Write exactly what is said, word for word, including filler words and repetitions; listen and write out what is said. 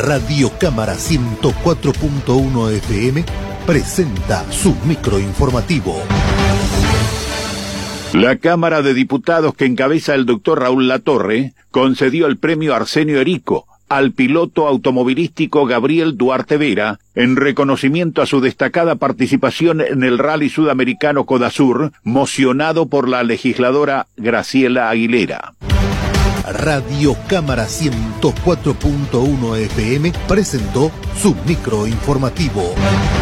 Radio Cámara ciento cuatro punto uno F M presenta su microinformativo. La Cámara de Diputados, que encabeza el doctor Raúl Latorre, concedió el premio Arsenio Erico al piloto automovilístico Gabriel Duarte Vera, en reconocimiento a su destacada participación en el Rally Sudamericano Codasur, mocionado por la legisladora Graciela Aguilera. Radio Cámara ciento cuatro punto uno F M presentó su microinformativo.